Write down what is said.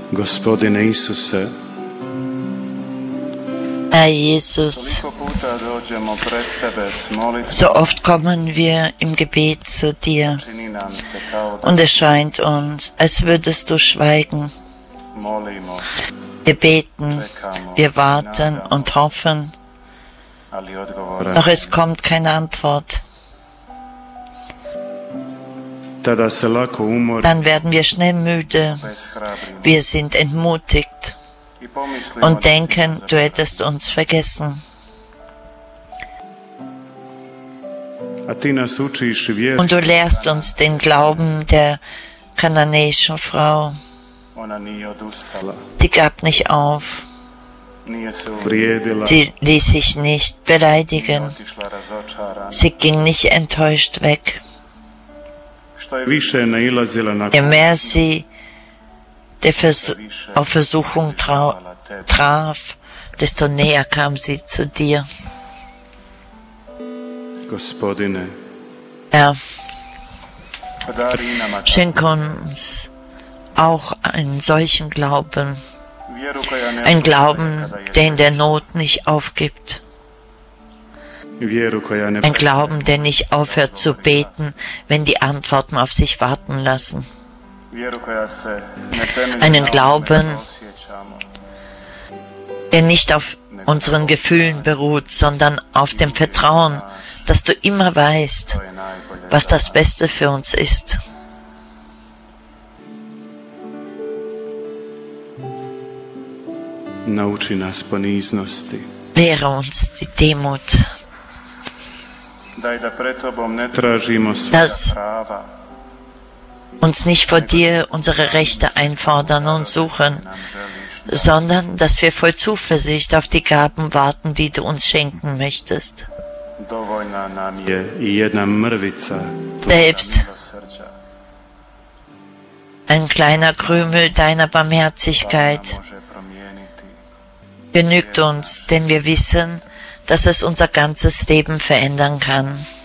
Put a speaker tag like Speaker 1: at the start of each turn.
Speaker 1: Gospodine Isuse,
Speaker 2: Herr Jesus, so oft kommen wir im Gebet zu dir und es scheint uns, als würdest du schweigen. Wir beten, wir warten und hoffen, doch es kommt keine Antwort. Dann werden wir schnell müde, wir sind entmutigt und denken, du hättest uns vergessen. Und du lehrst uns den Glauben der kananäischen Frau. Die gab nicht auf. Sie ließ sich nicht beleidigen. Sie ging nicht enttäuscht weg. Je mehr sie auf Versuchung traf, desto näher kam sie zu dir. Herr, schenk uns auch einen solchen Glauben, ein Glauben, der in der Not nicht aufgibt, ein Glauben, der nicht aufhört zu beten, wenn die Antworten auf sich warten lassen, einen Glauben, der nicht auf unseren Gefühlen beruht, sondern auf dem Vertrauen, dass du immer weißt, was das Beste für uns ist. Lehre uns die Demut, dass uns nicht vor dir unsere Rechte einfordern und suchen, sondern dass wir voll Zuversicht auf die Gaben warten, die du uns schenken möchtest. Selbst ein kleiner Krümel deiner Barmherzigkeit genügt uns, denn wir wissen, dass es unser ganzes Leben verändern kann.